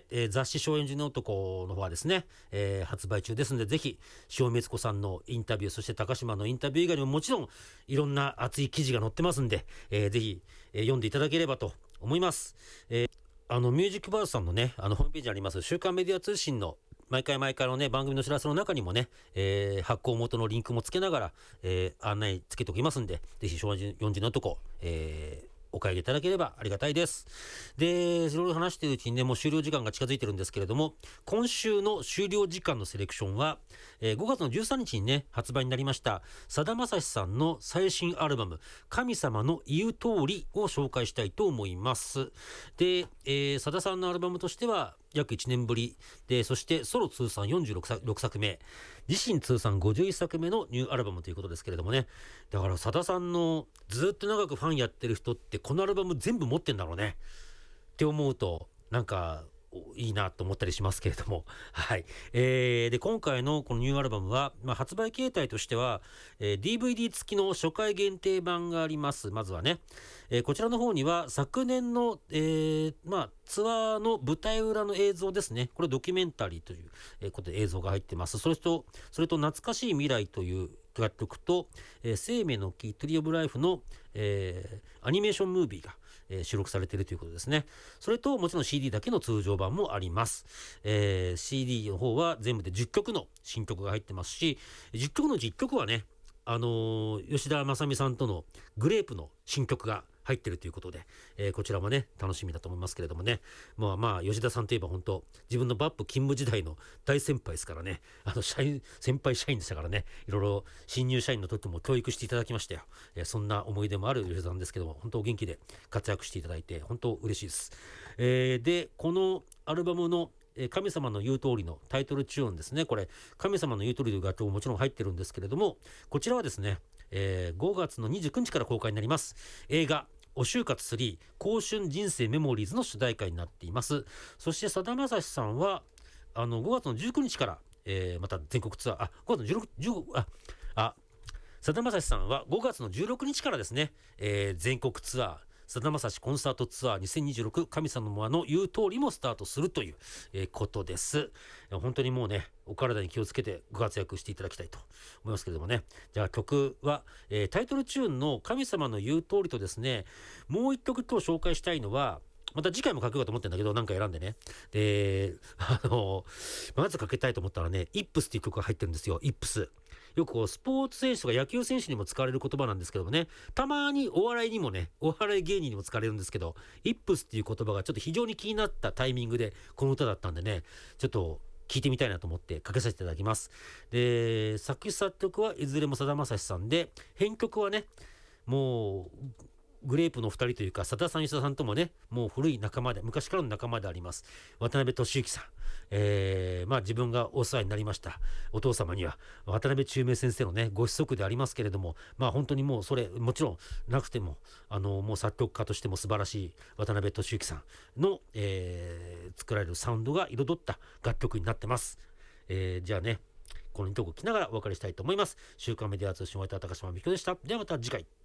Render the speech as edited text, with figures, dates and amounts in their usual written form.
雑誌松陰寺の男の方はですね、発売中ですので、ぜひ塩見悦子さんのインタビュー、そして高島のインタビュー以外にももちろんいろんな熱い記事が載ってますんで、ぜひ、読んでいただければと思います。ミュージックバーズさんのね、ホームページにあります週刊メディア通信の毎回のね、番組の知らせの中にもね、発行元のリンクもつけながら、案内つけておきますんで、ぜひ松陰寺のとこ、お買い上げいただければありがたいです。で、いろいろ話しているうちにね、もう終了時間が近づいてるんですけれども、今週の終了時間のセレクションは、5月の13日にね、発売になりました、さだまさしさんの最新アルバム、神様の言う通りを紹介したいと思います。で、さださんのアルバムとしては、約1年ぶりで、そしてソロ通算46作目、自身通算51作目のニューアルバムということですけれどもね。だからさださんのずっと長くファンやってる人ってこのアルバム全部持ってんだろうねって思うと、なんかいいなと思ったりしますけれども。はい。で、今回のこのニューアルバムは、発売形態としては、DVD 付きの初回限定版があります。まずはね。こちらの方には昨年の、ツアーの舞台裏の映像ですね。これドキュメンタリーということで映像が入ってます。それと懐かしい未来という楽曲と、生命の木トリオブライフの、アニメーションムービーが、収録されているということですね。それともちろん CD だけの通常版もあります。CD の方は全部で10曲の新曲が入ってますし、10曲の10曲はね、吉田正美さんとのグレープの新曲が入ってるということで、こちらもね楽しみだと思いますけれどもね。吉田さんといえば本当自分のバップ勤務時代の大先輩ですからね。先輩社員でしたからね。いろいろ新入社員の時も教育していただきましたよ。そんな思い出もある吉田さんですけども、本当お元気で活躍していただいて本当嬉しいです。でこのアルバムの神様の言う通りのタイトルチューンですね。これ神様の言う通りという楽曲ももちろん入ってるんですけれども、こちらはですね、5月の29日から公開になります映画お就活3青春人生メモリーズの主題歌になっています。そしてさだまさしさんは5月の19日から、また全国ツアー5月のさだまさしさんは5月の16日からですね、全国ツアーさだまさしコンサートツアー2026神様の言う通りもスタートするという、ことです。本当にもうね、お体に気をつけてご活躍していただきたいと思いますけれどもね。じゃあ曲は、タイトルチューンの神様の言う通りとですね、もう一曲今日紹介したいのは、また次回もかけようと思ってんだけど、なんか選んでね。で、まずかけたいと思ったらね、イップスっていう曲が入ってるんですよ。イップス。よくスポーツ選手とか野球選手にも使われる言葉なんですけどもね、たまにお笑いにもね、お笑い芸人にも使われるんですけど、イップスっていう言葉がちょっと非常に気になったタイミングでこの歌だったんでね、ちょっと聞いてみたいなと思ってかけさせていただきます。で、作詞作曲はいずれもさだまさしさんで、編曲はね、もう、グレープの2人というか、さださん吉田さんともね、もう古い仲間で、昔からの仲間であります渡辺俊之さん、自分がお世話になりましたお父様には渡辺中明先生のねご子息でありますけれども、本当にもうそれもちろんなくてももう作曲家としても素晴らしい渡辺俊之さんの、作られるサウンドが彩った楽曲になってます。じゃあね、この2曲を聴きながらお別れしたいと思います。週刊メディア通信を終えた高島美京でした。ではまた次回。